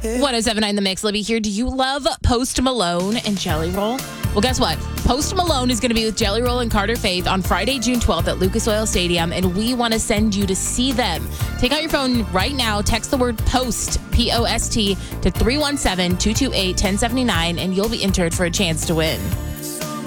1079 The Mix. Libby here. Do you love Post Malone and Jelly Roll? Well, guess what? Post Malone is going to be with Jelly Roll and Carter Faith on Friday, June 12th at Lucas Oil Stadium, and we want to send you to see them. Take out your phone right now, text the word POST, P-O-S-T, to 317-228-1079, and you'll be entered for a chance to win.